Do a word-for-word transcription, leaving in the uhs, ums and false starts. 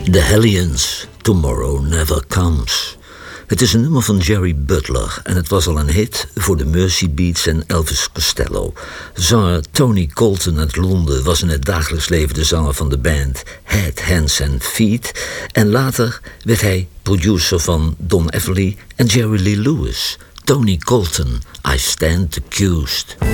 The Hellions, Tomorrow Never Comes. Het is een nummer van Jerry Butler en het was al een hit voor de Mersey Beats en Elvis Costello. Zanger Tony Colton uit Londen was in het dagelijks leven de zanger van de band Head, Hands and Feet. En later werd hij producer van Don Everly en Jerry Lee Lewis. Tony Colton, I Stand Accused.